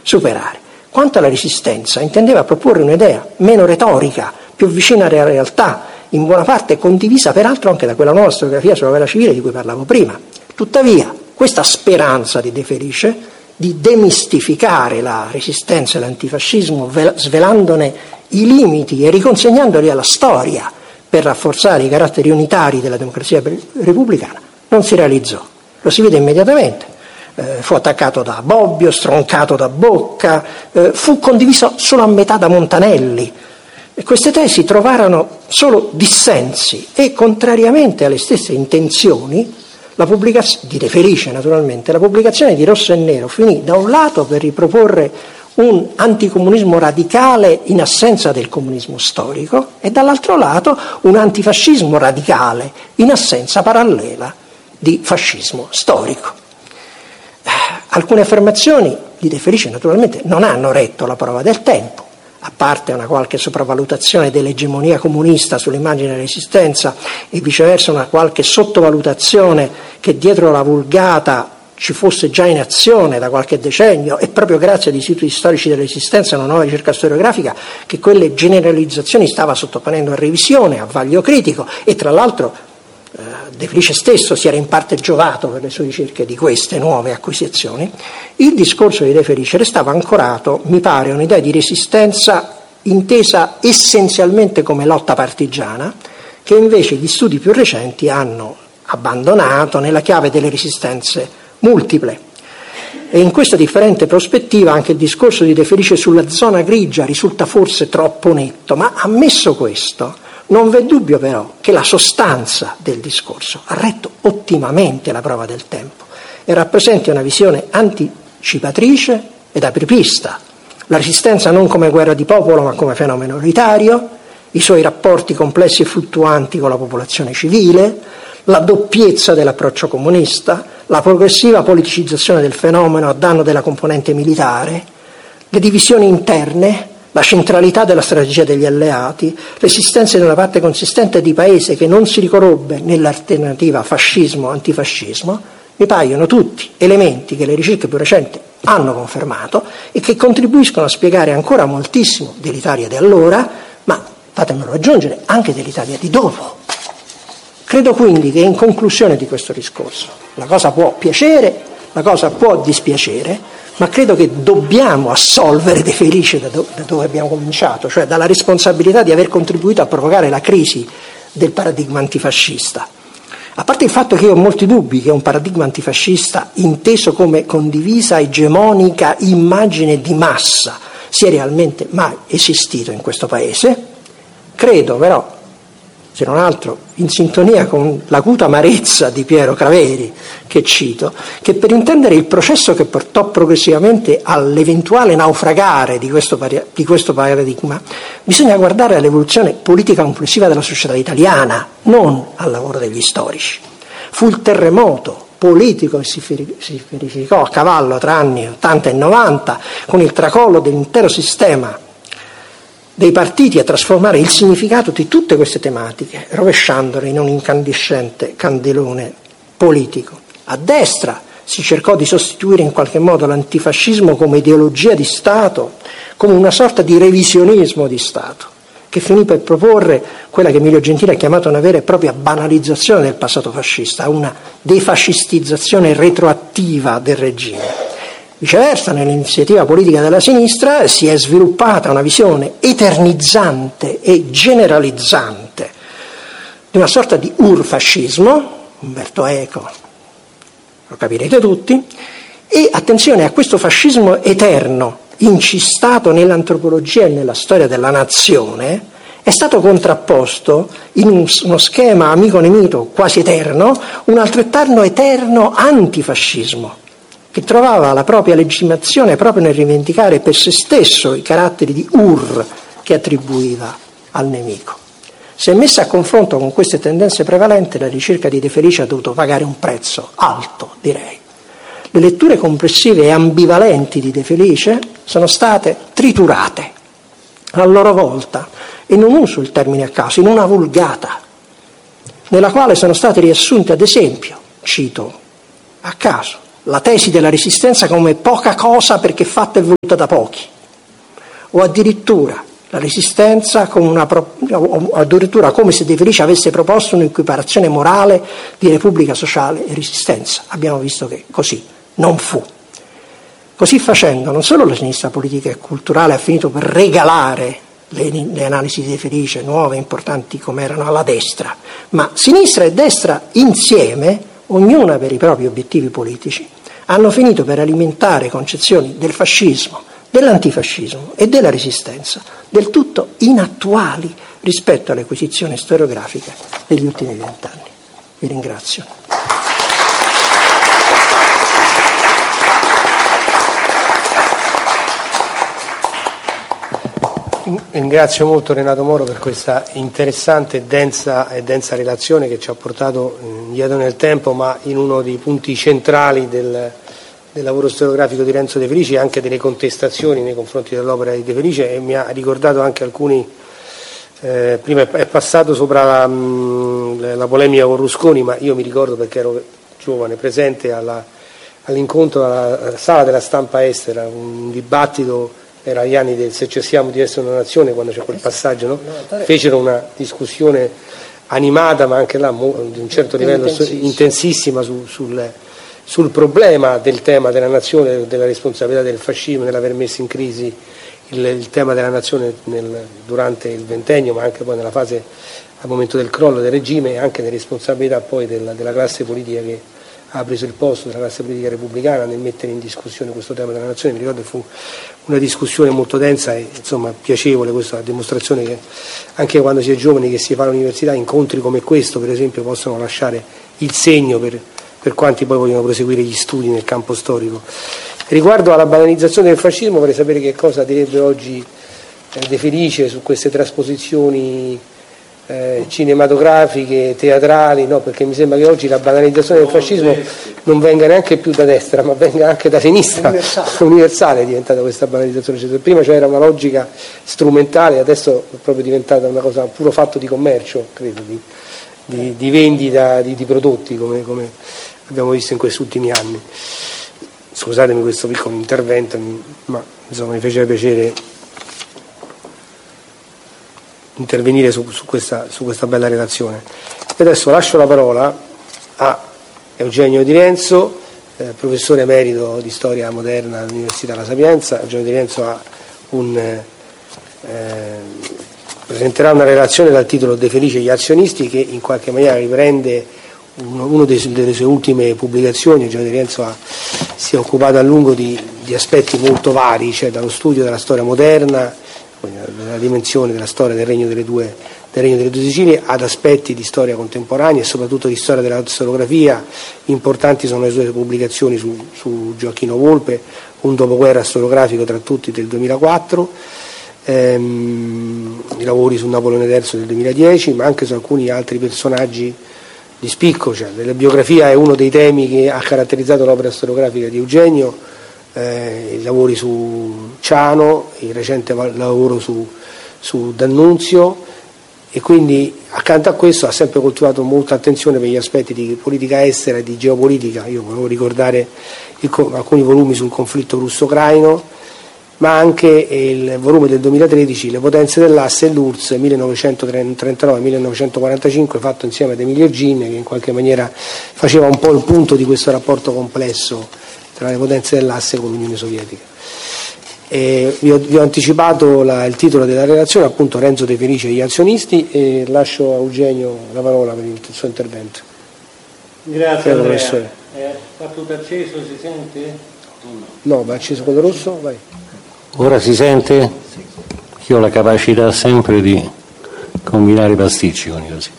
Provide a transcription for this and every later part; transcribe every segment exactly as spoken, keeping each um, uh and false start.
superare. Quanto alla Resistenza, intendeva proporre un'idea meno retorica, più vicina alla realtà, in buona parte condivisa peraltro anche da quella nuova storiografia sulla guerra civile di cui parlavo prima. Tuttavia, questa speranza di De Felice di demistificare la Resistenza e l'antifascismo, svelandone i limiti e riconsegnandoli alla storia per rafforzare i caratteri unitari della democrazia repubblicana, non si realizzò. Lo si vede immediatamente. Eh, fu attaccato da Bobbio, stroncato da Bocca, eh, fu condiviso solo a metà da Montanelli. E queste tesi trovarono solo dissensi e, contrariamente alle stesse intenzioni, la pubblicazione di De Felice naturalmente, la pubblicazione di Rosso e Nero finì da un lato per riproporre un anticomunismo radicale in assenza del comunismo storico e dall'altro lato un antifascismo radicale in assenza parallela di fascismo storico. Eh, alcune affermazioni di De Felice naturalmente non hanno retto la prova del tempo, a parte una qualche sopravvalutazione dell'egemonia comunista sull'immagine della Resistenza e viceversa una qualche sottovalutazione che dietro la vulgata ci fosse già in azione da qualche decennio e proprio grazie agli istituti storici della Resistenza, una nuova ricerca storiografica che quelle generalizzazioni stava sottoponendo a revisione, a vaglio critico e tra l'altro eh, De Felice stesso si era in parte giovato per le sue ricerche di queste nuove acquisizioni. Il discorso di De Felice restava ancorato, mi pare, a un'idea di resistenza intesa essenzialmente come lotta partigiana, che invece gli studi più recenti hanno abbandonato nella chiave delle resistenze multiple. E in questa differente prospettiva anche il discorso di De Felice sulla zona grigia risulta forse troppo netto, ma ammesso questo, non v'è dubbio però che la sostanza del discorso ha retto ottimamente la prova del tempo e rappresenta una visione anticipatrice ed apripista. La resistenza non come guerra di popolo ma come fenomeno unitario, i suoi rapporti complessi e fluttuanti con la popolazione civile, la doppiezza dell'approccio comunista, la progressiva politicizzazione del fenomeno a danno della componente militare, le divisioni interne, la centralità della strategia degli alleati, l'esistenza di una parte consistente di paese che non si riconobbe nell'alternativa fascismo-antifascismo, mi paiono tutti elementi che le ricerche più recenti hanno confermato e che contribuiscono a spiegare ancora moltissimo dell'Italia di allora, ma fatemelo aggiungere anche dell'Italia di dopo. Credo quindi che in conclusione di questo discorso la cosa può piacere, la cosa può dispiacere, ma credo che dobbiamo assolvere De Felice da, do, da dove abbiamo cominciato, cioè dalla responsabilità di aver contribuito a provocare la crisi del paradigma antifascista. A parte il fatto che io ho molti dubbi che un paradigma antifascista inteso come condivisa, egemonica immagine di massa sia realmente mai esistito in questo Paese, credo però, se non altro in sintonia con l'acuta amarezza di Piero Craveri, che cito, che per intendere il processo che portò progressivamente all'eventuale naufragare di questo, di questo paradigma, bisogna guardare all'evoluzione politica complessiva della società italiana, non al lavoro degli storici. Fu il terremoto politico che si verificò a cavallo tra anni ottanta e novanta, con il tracollo dell'intero sistema dei partiti a trasformare il significato di tutte queste tematiche, rovesciandole in un incandescente candelone politico. A destra si cercò di sostituire in qualche modo l'antifascismo come ideologia di Stato, come una sorta di revisionismo di Stato, che finì per proporre quella che Emilio Gentile ha chiamato una vera e propria banalizzazione del passato fascista, una defascistizzazione retroattiva del regime. Viceversa, nell'iniziativa politica della sinistra si è sviluppata una visione eternizzante e generalizzante di una sorta di urfascismo, Umberto Eco, lo capirete tutti, e attenzione a questo fascismo eterno, incistato nell'antropologia e nella storia della nazione, è stato contrapposto in un, uno schema amico-nemico quasi eterno, un altrettanto eterno antifascismo, che trovava la propria legittimazione proprio nel rivendicare per se stesso i caratteri di ur che attribuiva al nemico. Se messa a confronto con queste tendenze prevalenti, la ricerca di De Felice ha dovuto pagare un prezzo alto, direi. Le letture complessive e ambivalenti di De Felice sono state triturate a loro volta, e non uso il termine a caso, in una vulgata, nella quale sono state riassunte ad esempio, cito a caso, la tesi della resistenza come poca cosa perché fatta e voluta da pochi, o addirittura la resistenza come una pro, o addirittura come se De Felice avesse proposto un'equiparazione morale di Repubblica Sociale e Resistenza. Abbiamo visto che così non fu. Così facendo, non solo la sinistra politica e culturale ha finito per regalare le, le analisi di De Felice, nuove, importanti come erano, alla destra, ma sinistra e destra insieme, ognuna per i propri obiettivi politici, hanno finito per alimentare concezioni del fascismo, dell'antifascismo e della resistenza del tutto inattuali rispetto alle acquisizioni storiografiche degli ultimi vent'anni. Vi ringrazio. Ringrazio molto Renato Moro per questa interessante e densa, e densa relazione che ci ha portato indietro nel tempo, ma in uno dei punti centrali del, del lavoro storiografico di Renzo De Felice e anche delle contestazioni nei confronti dell'opera di De Felice, e mi ha ricordato anche alcuni, eh, prima è passato sopra la, mh, la polemica con Rusconi, ma io mi ricordo perché ero giovane, presente alla, all'incontro alla sala della stampa estera, un dibattito. Era gli anni del Se cessiamo di essere una nazione, quando c'è quel passaggio, no? Fecero una discussione animata, ma anche là di un certo livello intensissima, intensissima su, sul, sul problema del tema della nazione, della responsabilità del fascismo nell'aver messo in crisi il, il tema della nazione nel, durante il ventennio, ma anche poi nella fase al momento del crollo del regime, e anche le responsabilità poi della, della classe politica che ha preso il posto della classe politica repubblicana nel mettere in discussione questo tema della nazione. Mi ricordo che fu una discussione molto densa e insomma piacevole. Questa è una dimostrazione che anche quando si è giovani, che si fa all'università, incontri come questo per esempio possono lasciare il segno per, per quanti poi vogliono proseguire gli studi nel campo storico. Riguardo alla banalizzazione del fascismo, vorrei sapere che cosa direbbe oggi eh, De Felice su queste trasposizioni Eh, cinematografiche, teatrali, no? Perché mi sembra che oggi la banalizzazione del fascismo non venga neanche più da destra, ma venga anche da sinistra. Universale, universale è diventata questa banalizzazione. Cioè, prima c'era una logica strumentale, adesso è proprio diventata una cosa, un puro fatto di commercio, credo, di, di, di vendita di, di prodotti, come, come abbiamo visto in questi ultimi anni. Scusatemi questo piccolo intervento, ma insomma mi faceva piacere intervenire su, su, questa, su questa bella relazione. E adesso lascio la parola a Eugenio Di Rienzo, eh, professore emerito di storia moderna all'Università La Sapienza. Eugenio Di Rienzo ha un, eh, presenterà una relazione dal titolo De Felice e gli azionisti, che in qualche maniera riprende uno, uno dei, delle sue ultime pubblicazioni. Eugenio Di Rienzo ha, si è occupato a lungo di, di aspetti molto vari, cioè dallo studio della storia moderna, della dimensione della storia del Regno delle Due, del Regno delle Due Sicilie, ad aspetti di storia contemporanea e soprattutto di storia della storiografia. Importanti sono le sue pubblicazioni su, su Gioacchino Volpe, un dopoguerra storiografico tra tutti del duemilaquattro, ehm, i lavori su Napoleone terzo del duemiladieci, ma anche su alcuni altri personaggi di spicco. Cioè, la biografia è uno dei temi che ha caratterizzato l'opera storiografica di Eugenio. Eh, i lavori su Ciano, il recente lavoro su, su D'Annunzio, e quindi accanto a questo ha sempre coltivato molta attenzione per gli aspetti di politica estera e di geopolitica. Io volevo ricordare il, alcuni volumi sul conflitto russo-ucraino, ma anche il volume del duemilatredici, Le potenze dell'asse e l'U R S S millenovecentotrentanove millenovecentoquarantacinque, fatto insieme ad Emilio Gin, che in qualche maniera faceva un po' il punto di questo rapporto complesso tra le potenze dell'asse con l'Unione Sovietica. E vi, ho, vi ho anticipato la, il titolo della relazione, appunto Renzo De Felice e gli azionisti, e lascio a Eugenio la parola per il suo intervento. Grazie Andrea. Professore. Eh, sta tutto acceso, si sente? No, no, va acceso quello rosso, vai. Ora si sente? Sì. Io ho la capacità sempre di combinare pasticci con così.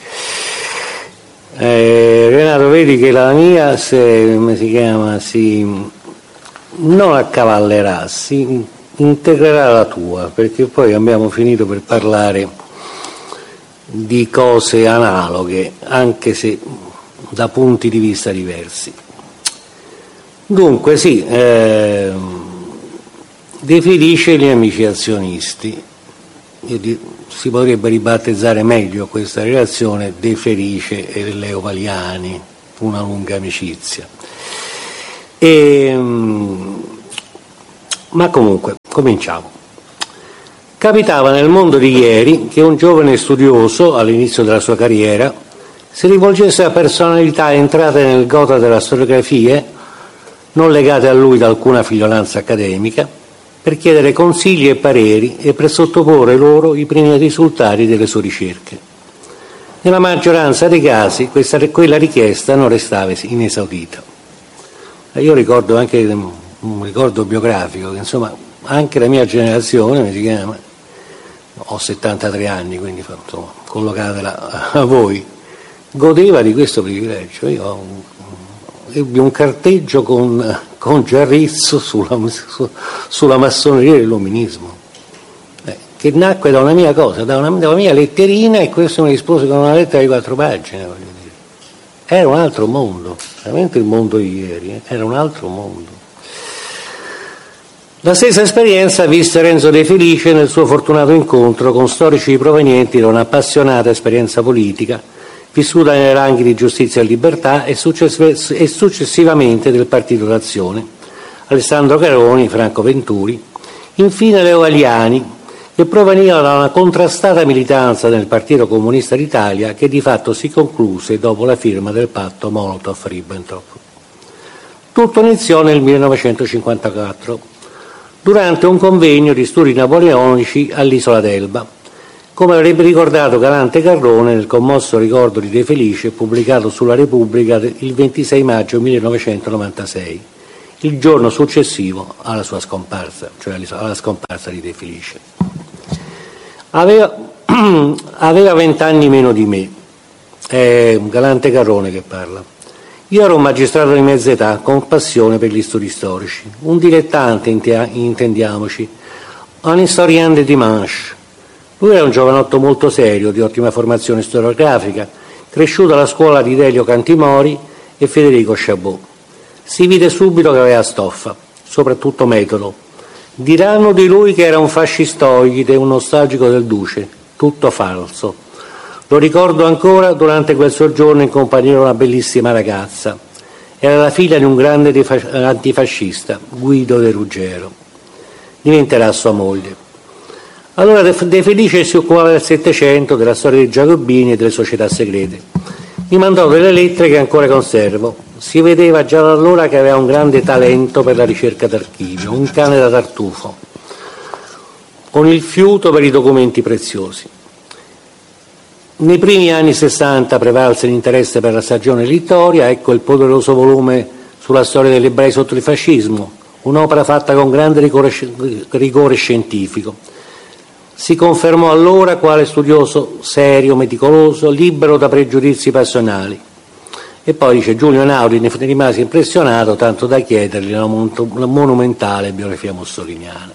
Eh, Renato, vedi che la mia, se, come si chiama, si non accavallerà, si integrerà la tua, perché poi abbiamo finito per parlare di cose analoghe, anche se da punti di vista diversi. Dunque sì, eh, De Felice e gli amici azionisti. Io di, si potrebbe ribattezzare meglio questa relazione De Felice e Leo Valiani, una lunga amicizia. E, ma comunque, cominciamo. Capitava nel mondo di ieri che un giovane studioso, all'inizio della sua carriera, si rivolgesse a personalità entrate nel gota della storiografia, non legate a lui da alcuna figliolanza accademica, per chiedere consigli e pareri e per sottoporre loro i primi risultati delle sue ricerche. Nella maggioranza dei casi questa, quella richiesta non restava inesaudita. Io ricordo anche un ricordo biografico che insomma anche la mia generazione, mi si chiama, ho settantatré anni, quindi insomma, collocatela a voi, godeva di questo privilegio. Io ho un, ebbi un carteggio con, con Giarrizzo sulla, su, sulla massoneria dell'illuminismo, eh, che nacque da una mia cosa, da una, da una mia letterina, e questo mi rispose con una lettera di quattro pagine, voglio dire. Era un altro mondo, veramente il mondo di ieri, eh, era un altro mondo. La stessa esperienza visse Renzo De Felice nel suo fortunato incontro con storici provenienti da un'appassionata esperienza politica, vissuta nei ranghi di Giustizia e Libertà e, success- e successivamente del Partito d'Azione, Alessandro Caroni, Franco Venturi, infine Leo Aliani, che proveniva da una contrastata militanza nel Partito Comunista d'Italia che di fatto si concluse dopo la firma del patto Molotov-Ribbentrop. Tutto iniziò nel millenovecentocinquantaquattro, durante un convegno di studi napoleonici all'isola d'Elba, come avrebbe ricordato Galante Garrone nel commosso ricordo di De Felice pubblicato sulla Repubblica il ventisei maggio millenovecentonovantasei, il giorno successivo alla sua scomparsa, cioè alla scomparsa di De Felice. Aveva, aveva vent'anni meno di me, è Galante Garrone che parla. Io ero un magistrato di mezza età con passione per gli studi storici, un dilettante, intendiamoci, un historien de dimanche. Lui era un giovanotto molto serio, di ottima formazione storiografica, cresciuto alla scuola di Delio Cantimori e Federico Chabot. Si vide subito che aveva stoffa, soprattutto metodo. Diranno di lui che era un fascistoide, un nostalgico del duce, tutto falso. Lo ricordo ancora durante quel soggiorno in compagnia di una bellissima ragazza. Era la figlia di un grande antifascista, Guido De Ruggero. Diventerà sua moglie. Allora De Felice si occupava del Settecento, della storia dei giacobini e delle società segrete. Mi mandò delle lettere che ancora conservo. Si vedeva già da allora che aveva un grande talento per la ricerca d'archivio, un cane da tartufo, con il fiuto per i documenti preziosi. Nei primi anni Sessanta prevalse l'interesse per la stagione littoria, ecco il poderoso volume sulla storia degli ebrei sotto il fascismo, un'opera fatta con grande rigore, rigore scientifico. Si confermò allora quale studioso serio, meticoloso, libero da pregiudizi passionali. E poi dice Giulio Einaudi ne rimase impressionato tanto da chiedergli la monumentale biografia mussoliniana.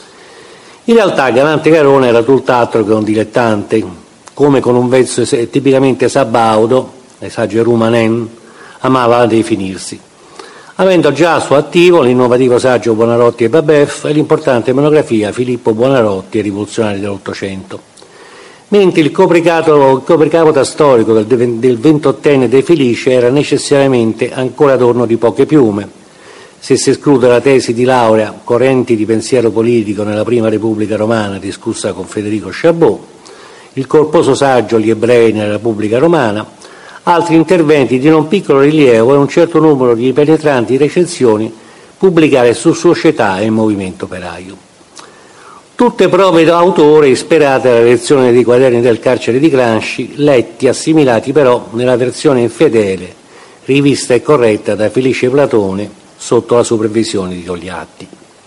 In realtà Galante Garrone era tutt'altro che un dilettante, come con un vezzo tipicamente sabaudo, esagerumanen, amava definirsi, avendo già a suo attivo l'innovativo saggio Buonarroti e Babef e l'importante monografia Filippo Buonarroti e rivoluzionari dell'Ottocento. Mentre il copricapo, il copricapo storico del, del ventottenne De Felice era necessariamente ancora adorno di poche piume, se si esclude la tesi di laurea Correnti di pensiero politico nella Prima Repubblica Romana discussa con Federico Chabot, il corposo saggio Gli ebrei nella Repubblica Romana, altri interventi di non piccolo rilievo e un certo numero di penetranti recensioni pubblicate su Società e Movimento Operaio. Tutte prove d'autore ispirate alla lezione dei quaderni del carcere di Gramsci, letti, assimilati però nella versione infedele, rivista e corretta da Felice Platone sotto la supervisione di Togliatti.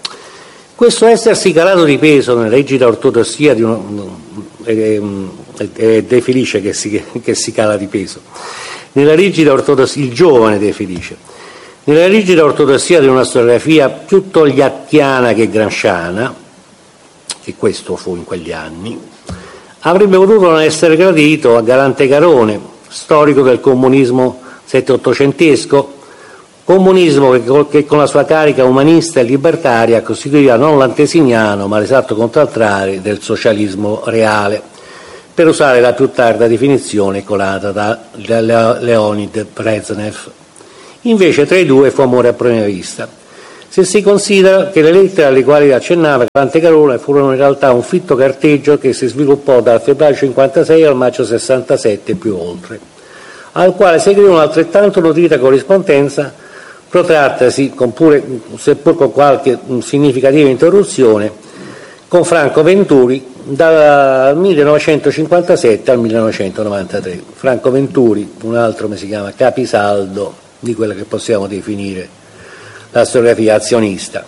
Questo essersi calato di peso nella rigida ortodossia di uno, è, è De Felice che si, che si cala di peso, nella rigida ortodossia, il giovane De Felice, nella rigida ortodossia di una storiografia più togliattiana che gramsciana, e questo fu in quegli anni, avrebbe potuto non essere gradito a Galante Garrone, storico del comunismo sette-ottocentesco, comunismo che, che con la sua carica umanista e libertaria costituiva non l'antesignano ma l'esatto contrario del socialismo reale, per usare la più tarda definizione colata da Leonid Brezhnev. Invece tra i due fu amore a prima vista, se si considera che le lettere alle quali accennava Galante Carone furono in realtà un fitto carteggio che si sviluppò dal febbraio cinquantasei al maggio sessantasette e più oltre, al quale seguì un'altrettanto nutrita corrispondenza protrattasi, con pure, seppur con qualche significativa interruzione, con Franco Venturi dal millenovecentocinquantasette al millenovecentonovantatré. Franco Venturi, un altro come si chiama capisaldo di quella che possiamo definire la storiografia azionista,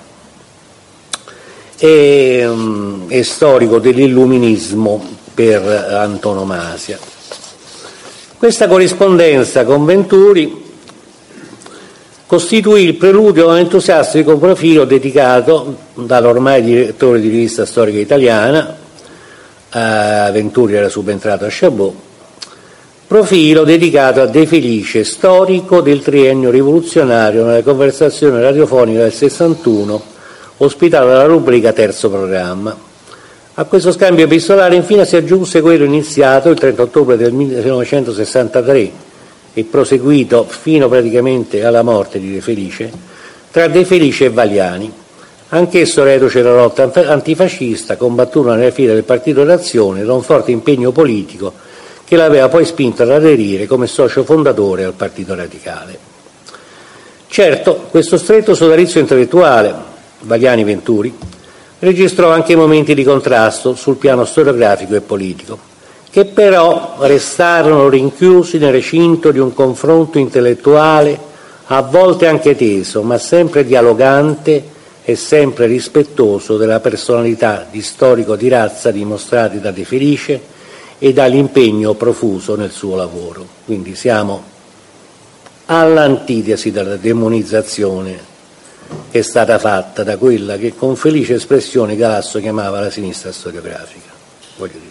e, um, è storico dell'illuminismo per antonomasia. Questa corrispondenza con Venturi costituì il preludio a un entusiastico profilo dedicato dall'ormai direttore di rivista storica italiana, a Venturi era subentrato a Chabot, profilo dedicato a De Felice, storico del triennio rivoluzionario, nella conversazione radiofonica del sessantuno, ospitato dalla rubrica Terzo Programma. A questo scambio epistolare infine si aggiunse quello iniziato il trenta ottobre del millenovecentosessantatré e proseguito fino praticamente alla morte di De Felice, tra De Felice e Valiani, anch'esso reduce della lotta antifascista, combattuto nelle file del Partito d'Azione da un forte impegno politico che l'aveva poi spinto ad aderire come socio fondatore al Partito Radicale. Certo, questo stretto sodalizio intellettuale, Valiani-Venturi, registrò anche momenti di contrasto sul piano storiografico e politico, che però restarono rinchiusi nel recinto di un confronto intellettuale a volte anche teso, ma sempre dialogante e sempre rispettoso della personalità di storico di razza dimostrati da De Felice e dall'impegno profuso nel suo lavoro. Quindi siamo all'antitesi della demonizzazione che è stata fatta da quella che con felice espressione Galasso chiamava la sinistra storiografica. Voglio dire.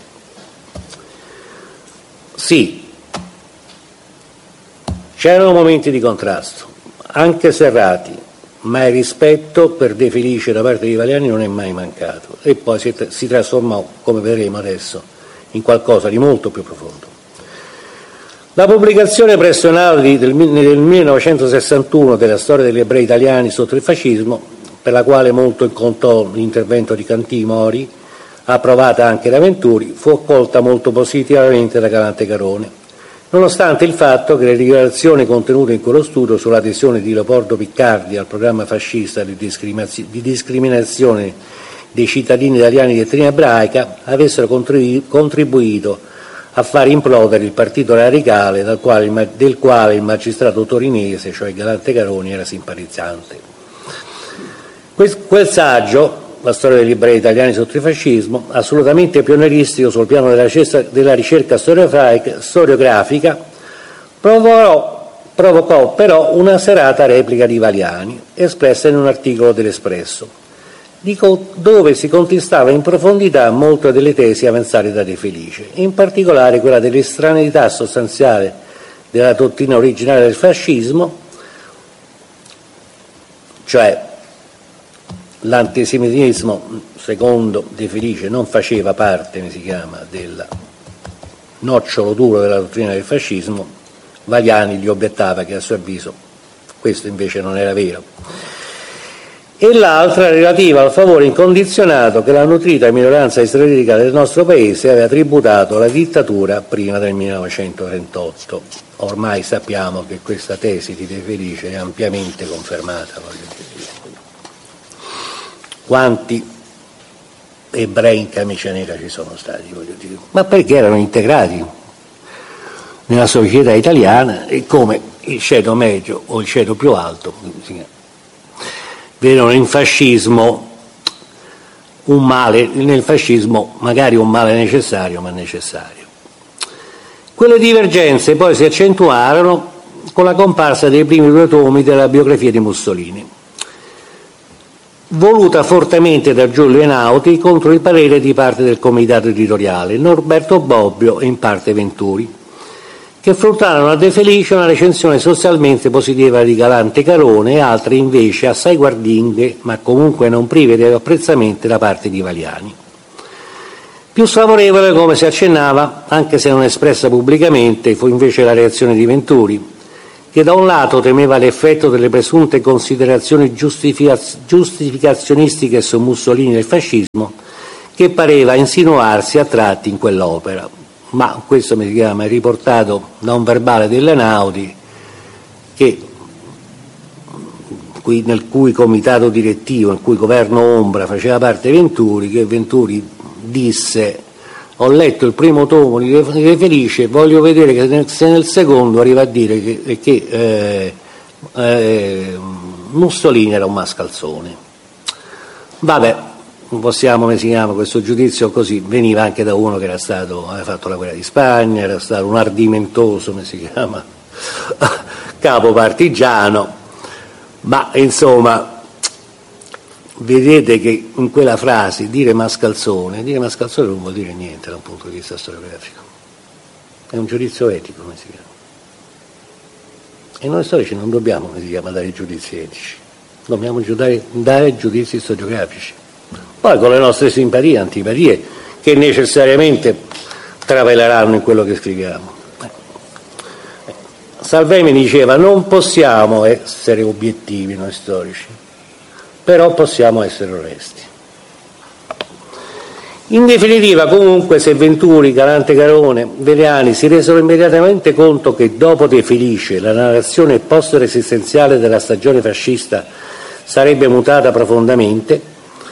Sì, c'erano momenti di contrasto, anche serrati, ma il rispetto per De Felice da parte di Valiani non è mai mancato e poi si, si trasformò, come vedremo adesso, in qualcosa di molto più profondo. La pubblicazione presso Einaudi del, del millenovecentosessantuno della storia degli ebrei italiani sotto il fascismo, per la quale molto contò l'intervento di Cantì Mori, approvata anche da Venturi, fu accolta molto positivamente da Galante Carone, nonostante il fatto che le dichiarazioni contenute in quello studio sull'adesione di Leopoldo Piccardi al programma fascista di discriminazione dei cittadini italiani di etnia ebraica avessero contribuito a far implodere il Partito Radicale, dal quale, del quale il magistrato torinese, cioè Galante Carone, era simpatizzante. Quel saggio, La storia degli ebrei italiani sotto il fascismo, assolutamente pionieristico sul piano della ricerca, della ricerca storiografica, provocò, provocò però una serata replica di Valiani, espressa in un articolo dell'Espresso, dove si contestava in profondità molte delle tesi avanzate da De Felice, in particolare quella dell'estraneità sostanziale della dottrina originale del fascismo, cioè l'antisemitismo, secondo De Felice, non faceva parte, come si chiama, del nocciolo duro della dottrina del fascismo. Valiani gli obiettava che a suo avviso questo invece non era vero. E l'altra relativa al favore incondizionato che la nutrita minoranza israelitica del nostro paese aveva tributato alla dittatura prima del millenovecentotrentotto. Ormai sappiamo che questa tesi di De Felice è ampiamente confermata, voglio dire. Quanti ebrei in camicia nera ci sono stati, voglio dire, ma perché erano integrati nella società italiana e come il ceto medio o il ceto più alto vedono in fascismo un male, nel fascismo magari un male necessario, ma necessario. Quelle divergenze poi si accentuarono con la comparsa dei primi due tomi della biografia di Mussolini, voluta fortemente da Giulio Einaudi contro il parere di parte del comitato editoriale, Norberto Bobbio e in parte Venturi, che fruttarono a De Felice una recensione sostanzialmente positiva di Galante Carone e altre invece assai guardinghe, ma comunque non prive di apprezzamento da parte di Valiani. Più sfavorevole, come si accennava, anche se non espressa pubblicamente, fu invece la reazione di Venturi, che da un lato temeva l'effetto delle presunte considerazioni giustificazionistiche su Mussolini e il fascismo, che pareva insinuarsi a tratti in quell'opera. Ma questo mi si chiama è riportato da un verbale dell'Einaudi, che, nel cui comitato direttivo, nel cui governo ombra faceva parte Venturi, che Venturi disse: ho letto il primo tomo di De Felice, voglio vedere che se nel secondo arriva a dire che, che eh, eh, Mussolini era un mascalzone. Vabbè, non possiamo, come si chiama, questo giudizio così veniva anche da uno che era stato, aveva fatto la guerra di Spagna, era stato un ardimentoso, come si chiama, capo partigiano, ma insomma vedete che in quella frase dire mascalzone, dire mascalzone non vuol dire niente da un punto di vista storiografico, è un giudizio etico, come si chiama. E noi storici non dobbiamo, come si chiama, dare giudizi etici, dobbiamo giudare, dare giudizi storiografici. Poi con le nostre simpatie, antipatie, che necessariamente traveleranno in quello che scriviamo. Salvemini diceva: non possiamo essere obiettivi noi storici, però possiamo essere onesti. In definitiva, comunque, se Venturi, Galante Carone, Veliani si resero immediatamente conto che dopo De Felice la narrazione post-resistenziale della stagione fascista sarebbe mutata profondamente,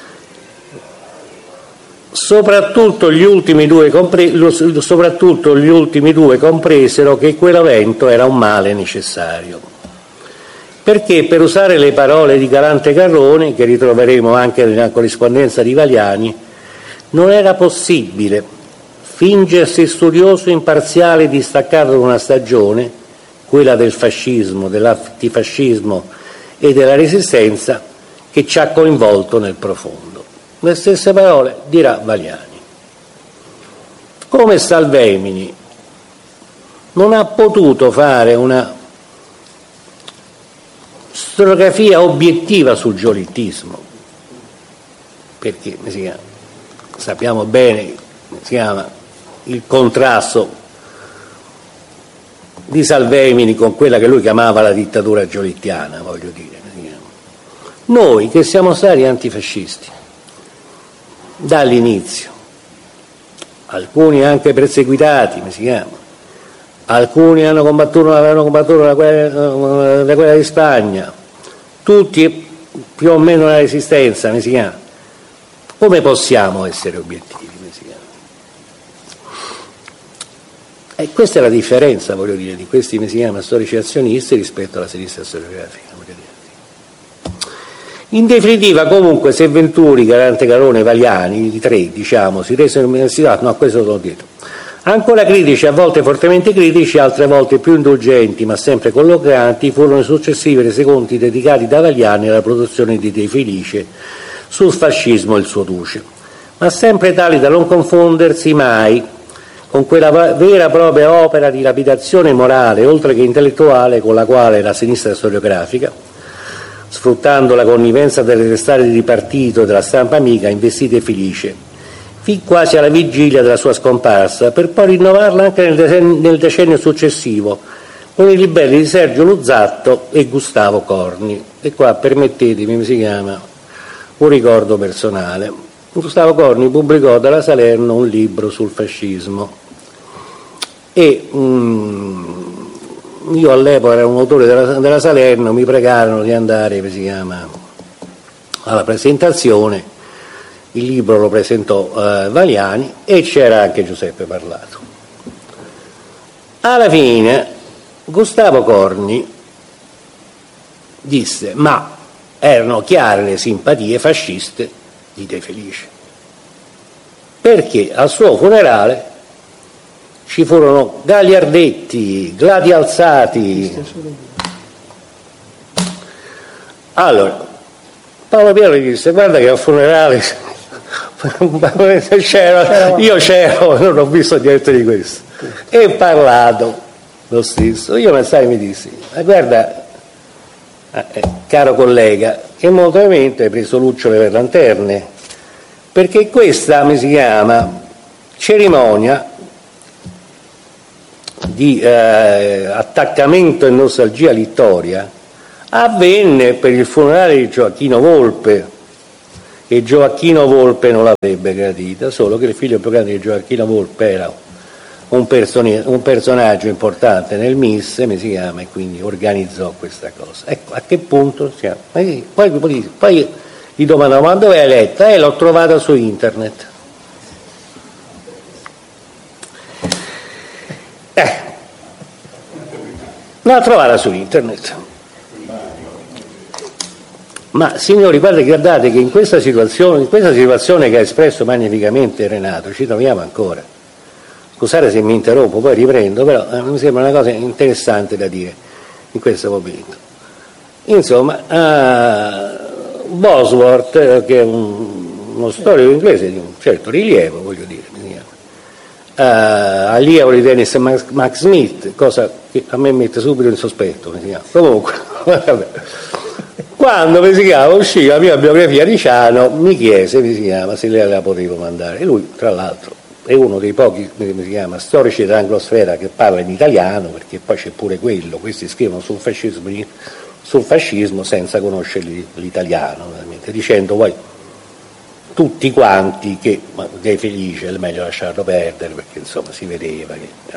soprattutto gli ultimi due, compre- soprattutto gli ultimi due compresero che quell'evento era un male necessario. Perché, per usare le parole di Galante Carone, che ritroveremo anche nella corrispondenza di Valiani, non era possibile fingersi studioso imparziale e distaccato da una stagione, quella del fascismo, dell'antifascismo e della resistenza, che ci ha coinvolto nel profondo. Le stesse parole dirà Valiani. Come Salvemini non ha potuto fare una storiografia obiettiva sul giolittismo, perché si chiama, sappiamo bene, si chiama il contrasto di Salvemini con quella che lui chiamava la dittatura giolittiana, voglio dire. Noi che siamo stati antifascisti dall'inizio, alcuni anche perseguitati, come si chiama, alcuni hanno combattuto, avevano combattuto la guerra, la guerra di Spagna, tutti più o meno la resistenza, come si chiama. Come possiamo essere obiettivi? Come si chiama? E questa è la differenza, voglio dire, di questi, come si chiama, storici azionisti rispetto alla sinistra storiografica. In definitiva, comunque, se Venturi, Galante Carone, Valiani, i tre, diciamo, si resero università, no, questo l'ho detto, ancora critici, a volte fortemente critici, altre volte più indulgenti, ma sempre collocanti, furono i successivi resoconti dedicati da Valiani alla produzione di De Felice sul fascismo e il suo duce, ma sempre tali da non confondersi mai con quella vera e propria opera di lapidazione morale, oltre che intellettuale, con la quale la sinistra storiografica, sfruttando la connivenza delle testate di partito e della stampa amica, investì De Felice, fin quasi alla vigilia della sua scomparsa, per poi rinnovarla anche nel decennio, nel decennio successivo, con i libelli di Sergio Luzzatto e Gustavo Corni. E qua permettetemi, mi si chiama, un ricordo personale. Gustavo Corni pubblicò dalla Salerno un libro sul fascismo e um, io all'epoca ero un autore della, della Salerno, mi pregarono di andare, come si chiama, alla presentazione. Il libro lo presentò eh, Valiani e c'era anche Giuseppe Parlato. Alla fine Gustavo Corni disse: ma erano chiare le simpatie fasciste di De Felice, perché al suo funerale ci furono gagliardetti, gladi alzati. Allora Paolo Piero gli disse: guarda che al funerale c'ero, io c'ero, non ho visto niente di questo. E parlato lo stesso. Io pensai, mi dissi: ma guarda, eh, caro collega, che molto ovviamente hai preso lucciole per lanterne, perché questa, mi si chiama, cerimonia di eh, attaccamento e nostalgia littoria avvenne per il funerale di Gioacchino Volpe, e Gioacchino Volpe non l'avrebbe gradita, solo che il figlio più grande di Gioacchino Volpe era un, person- un personaggio importante nel M I S, mi si chiama, e quindi organizzò questa cosa. Ecco, a che punto siamo? Poi, poi, poi gli domandano: ma dove l'hai letta? E eh, l'ho trovata su internet. Eh, l'ho trovata su internet. Ma signori, guardate che in questa situazione, in questa situazione che ha espresso magnificamente Renato, ci troviamo ancora. Scusate se mi interrompo, poi riprendo, però eh, mi sembra una cosa interessante da dire in questo momento. Insomma, uh, Bosworth, che è un, uno storico inglese di un certo rilievo, voglio dire, uh, allievo di Dennis Mac, Mac Smith, cosa che a me mette subito in sospetto, mi si chiama. Comunque, vabbè. Quando mi si chiama, uscì la mia biografia di Ciano, mi chiese, mi si chiama, se lei la potevo mandare. E lui, tra l'altro, è uno dei pochi, mi si chiama, storici dell'anglosfera che parla in italiano, perché poi c'è pure quello, questi scrivono sul fascismo, sul fascismo senza conoscere l'italiano, dicendo poi tutti quanti che De Felice è meglio lasciarlo perdere, perché insomma si vedeva che...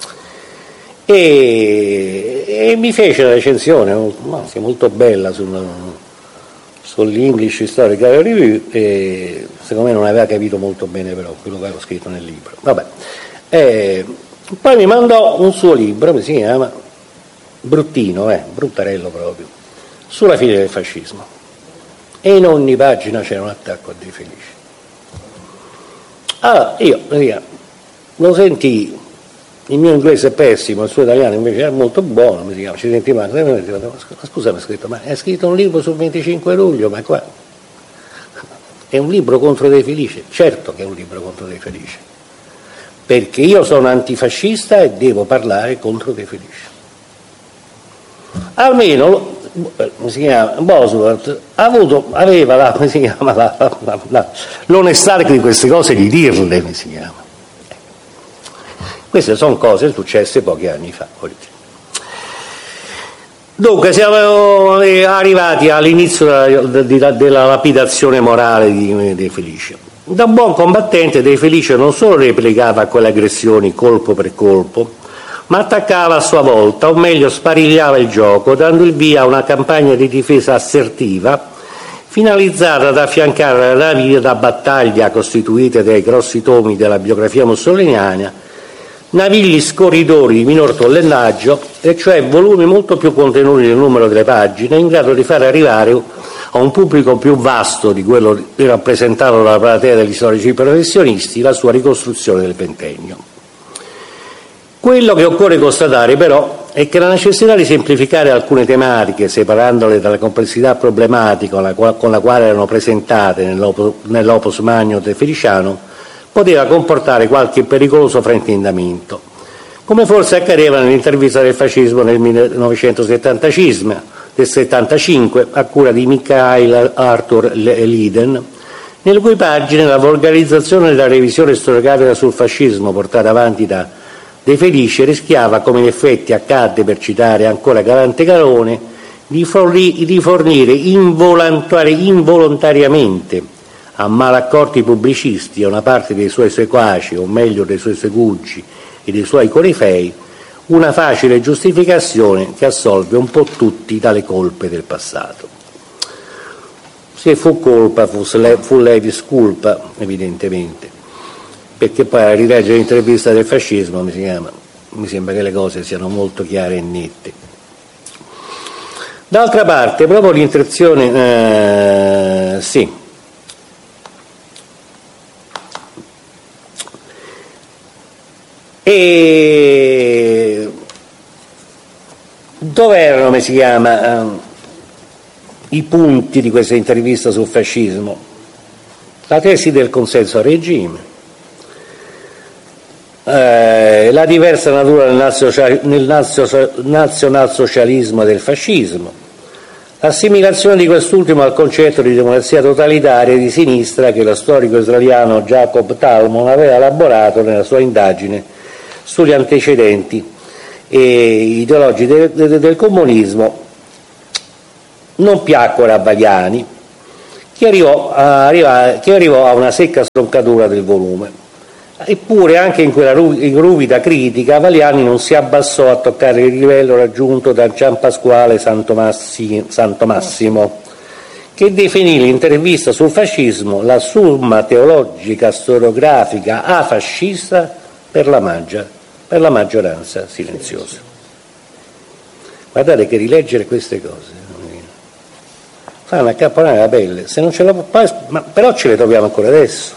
E, e mi fece una recensione no, molto bella sul, sull'English Historical Review, e secondo me non aveva capito molto bene però quello che avevo scritto nel libro. Vabbè. E poi mi mandò un suo libro, mi si chiama, bruttino, eh, bruttarello proprio, sulla fine del fascismo, e in ogni pagina c'era un attacco a De Felice. Allora io lo sentii. Il mio inglese è pessimo, il suo italiano invece è molto buono, mi chiama, ci sentivamo, scusa, mi ha scritto, ma è scritto un libro sul venticinque luglio, ma qua è un libro contro De Felice? Certo che è un libro contro De Felice, perché io sono antifascista e devo parlare contro De Felice. Almeno, mi si chiama, Bosworth ha avuto, aveva la, mi si chiama, la, la, la, l'onestà di queste cose di dirle, mi si chiama. Queste sono cose successe pochi anni fa. Dunque siamo arrivati all'inizio della, della lapidazione morale di De Felice. Da buon combattente De Felice non solo replicava quelle aggressioni colpo per colpo, ma attaccava a sua volta, o meglio sparigliava il gioco, dando il via a una campagna di difesa assertiva finalizzata ad affiancare le navi da battaglia costituite dai grossi tomi della biografia mussoliniana, navigli scorridori di minor tollenaggio, e cioè volumi molto più contenuti nel numero delle pagine, in grado di far arrivare a un pubblico più vasto di quello rappresentato dalla platea degli storici professionisti la sua ricostruzione del ventennio. Quello che occorre constatare però è che la necessità di semplificare alcune tematiche, separandole dalla complessità problematica con la quale erano presentate nell'opus magnum de Feliciano, poteva comportare qualche pericoloso fraintendimento, come forse accadeva nell'intervista del fascismo nel millenovecentosettantacinque a cura di Mikhail Arthur Liden, nelle cui pagine la volgarizzazione della revisione storiografica sul fascismo portata avanti da De Felice rischiava, come in effetti accadde, per citare ancora Galante Carone, di fornire involontariamente a malaccorti pubblicisti e a una parte dei suoi seguaci, o meglio dei suoi segugi e dei suoi corifei, una facile giustificazione che assolve un po' tutti dalle colpe del passato. Se fu colpa, fu, fu levis culpa, evidentemente, perché poi a rileggere l'intervista del fascismo mi, si chiama, mi sembra che le cose siano molto chiare e nette. D'altra parte, proprio l'interazione, eh, sì, e dove erano, come si chiama, uh, i punti di questa intervista sul fascismo? La tesi del consenso al regime, eh, la diversa natura nel nazionalsocialismo e del fascismo, l'assimilazione di quest'ultimo al concetto di democrazia totalitaria di sinistra che lo storico israeliano Jacob Talmon aveva elaborato nella sua indagine sugli antecedenti eh, ideologici del, del, del comunismo non piacquero a Valiani, che arrivò, a, arrivò, che arrivò a una secca stroncatura del volume. Eppure anche in quella ruvida critica Valiani non si abbassò a toccare il livello raggiunto da Giampasquale Santomassimo, che definì l'intervista sul fascismo la summa teologica storiografica afascista per la, maggia, per la maggioranza silenziosa. Guardate che rileggere queste cose fa una accapponare la pelle, se non ce la può, ma però ce le troviamo ancora adesso.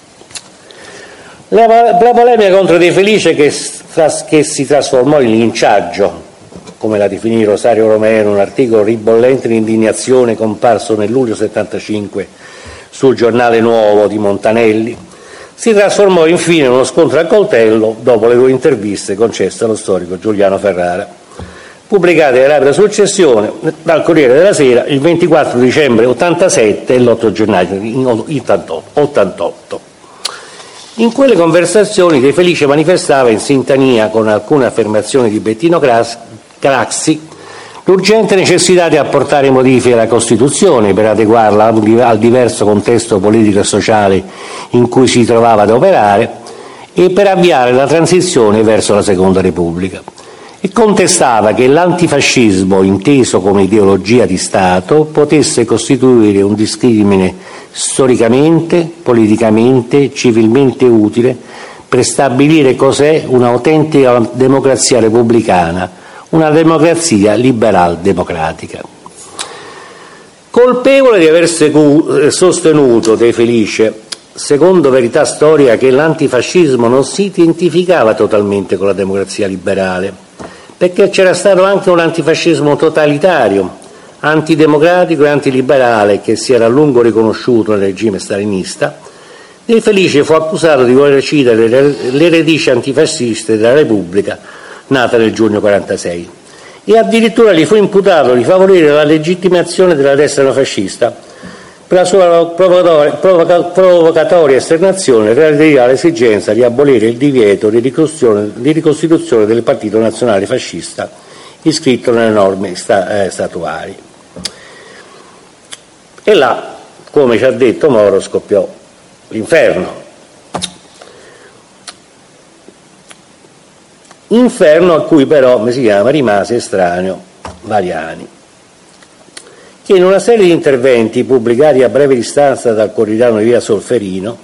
La, la polemica contro De Felice che, che si trasformò in linciaggio, come la definì Rosario Romero, un articolo ribollente di indignazione comparso nel luglio settantacinque sul Giornale Nuovo di Montanelli, si trasformò infine in uno scontro a coltello dopo le due interviste concesse allo storico Giuliano Ferrara, pubblicate in rapida successione dal Corriere della Sera il ventiquattro dicembre ottantasette e l'otto gennaio ottantotto. In quelle conversazioni De Felice manifestava, in sintonia con alcune affermazioni di Bettino Craxi, l'urgente necessità di apportare modifiche alla Costituzione per adeguarla al diverso contesto politico e sociale in cui si trovava ad operare e per avviare la transizione verso la Seconda Repubblica. E contestava che l'antifascismo, inteso come ideologia di Stato, potesse costituire un discrimine storicamente, politicamente, civilmente utile per stabilire cos'è un'autentica democrazia repubblicana, una democrazia liberal-democratica. Colpevole di aver sostenuto De Felice, secondo verità storica, che l'antifascismo non si identificava totalmente con la democrazia liberale, perché c'era stato anche un antifascismo totalitario, antidemocratico e antiliberale che si era a lungo riconosciuto nel regime stalinista, De Felice fu accusato di voler recidere le radici antifasciste della Repubblica nata nel giugno quarantasei e addirittura gli fu imputato di favorire la legittimazione della destra fascista per la sua provocatoria esternazione relativa all'esigenza di abolire il divieto di ricostituzione, di ricostituzione del Partito Nazionale Fascista iscritto nelle norme sta, eh, statuari. E là, come ci ha detto Moro, scoppiò l'inferno. Inferno a cui però, come si chiama, rimase estraneo Valiani, che in una serie di interventi pubblicati a breve distanza dal quotidiano di via Solferino,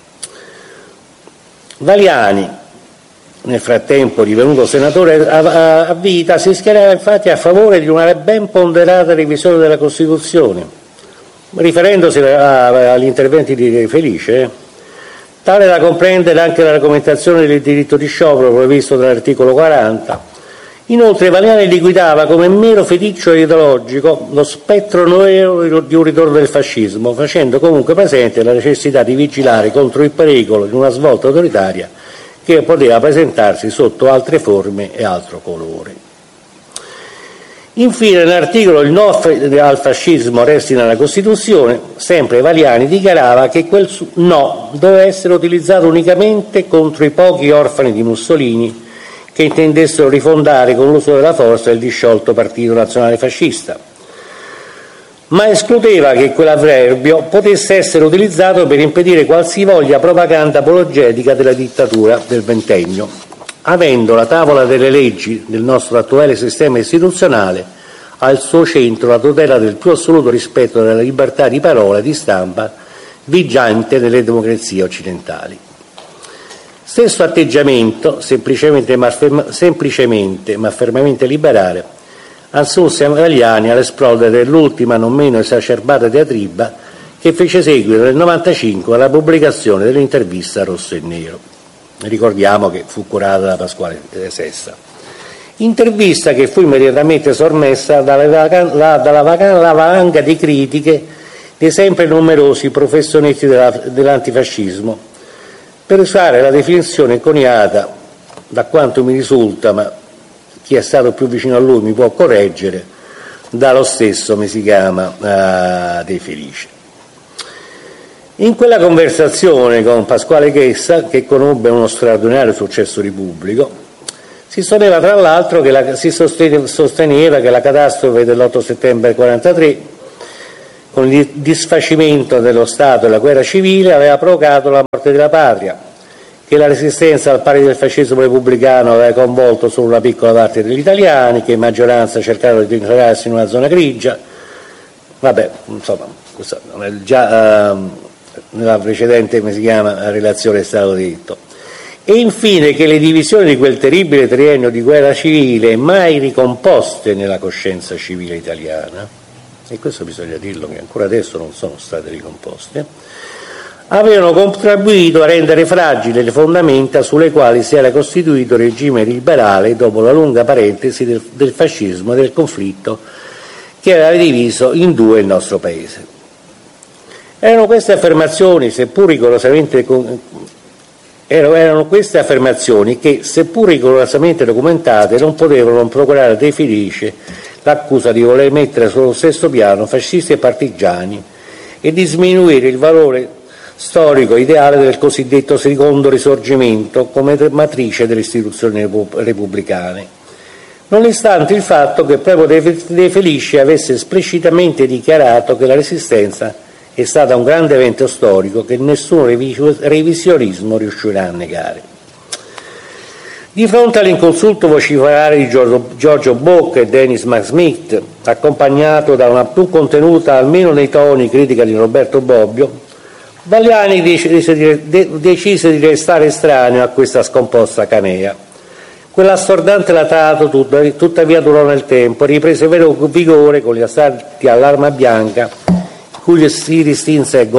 Valiani, nel frattempo divenuto senatore a, a vita, si schierava infatti a favore di una ben ponderata revisione della Costituzione, riferendosi a, agli interventi di De Felice, tale da comprendere anche la argomentazione del diritto di sciopero previsto dall'articolo quaranta. Inoltre Valiani liquidava come mero feticcio ideologico lo spettro nero di un ritorno del fascismo, facendo comunque presente la necessità di vigilare contro il pericolo di una svolta autoritaria che poteva presentarsi sotto altre forme e altro colore. Infine, nell'articolo "Il no al fascismo resti nella Costituzione", sempre Valiani dichiarava che quel no doveva essere utilizzato unicamente contro i pochi orfani di Mussolini che intendessero rifondare con l'uso della forza il disciolto Partito Nazionale Fascista, ma escludeva che quell'avverbio potesse essere utilizzato per impedire qualsivoglia propaganda apologetica della dittatura del ventennio, avendo la tavola delle leggi del nostro attuale sistema istituzionale al suo centro la tutela del più assoluto rispetto della libertà di parola e di stampa vigente nelle democrazie occidentali. Stesso atteggiamento, semplicemente ma, ferm- semplicemente ma fermamente liberale, assunse Valiani all'esplodere dell'ultima non meno esacerbata diatriba che fece seguito nel novantacinque alla pubblicazione dell'intervista Rosso e Nero. Ricordiamo che fu curata da Pasquale Sessa. Intervista che fu immediatamente sormessa dalla, dalla, dalla valanga di critiche dei sempre numerosi professionisti della, dell'antifascismo, per usare la definizione coniata, da quanto mi risulta, ma chi è stato più vicino a lui mi può correggere, dallo stesso, mi si chiama, uh, De Felice. In quella conversazione con Pasquale Chessa, che conobbe uno straordinario successo di pubblico, si sosteneva tra l'altro che la, si sosteneva che la catastrofe dell'otto settembre quarantatré, con il disfacimento dello Stato e la guerra civile, aveva provocato la morte della patria, che la resistenza al pari del fascismo repubblicano aveva coinvolto solo una piccola parte degli italiani, che in maggioranza cercarono di integrarsi in una zona grigia. Vabbè, insomma, già uh, nella precedente, come si chiama, relazione è stato detto. E infine che le divisioni di quel terribile triennio di guerra civile, mai ricomposte nella coscienza civile italiana, e questo bisogna dirlo che ancora adesso non sono state ricomposte, avevano contribuito a rendere fragili le fondamenta sulle quali si era costituito il regime liberale dopo la lunga parentesi del, del fascismo e del conflitto che aveva diviso in due il nostro Paese. Erano queste affermazioni, seppur rigorosamente erano queste affermazioni che, seppur rigorosamente documentate, non potevano non procurare a De Felice l'accusa di voler mettere sullo stesso piano fascisti e partigiani e di sminuire il valore storico ideale del cosiddetto secondo risorgimento come matrice delle istituzioni repubblicane, nonostante il fatto che proprio De Felice avesse esplicitamente dichiarato che la Resistenza è stata un grande evento storico che nessun revisionismo riuscirà a negare. Di fronte all'inconsulto vociferare di Giorgio Bocca e Dennis McSmith, accompagnato da una più contenuta, almeno nei toni, critica di Roberto Bobbio, Valiani decise di restare estraneo a questa scomposta canea. Quell'assordante latato tuttavia durò nel tempo, riprese vero vigore con gli assalti all'arma bianca, cui si distinse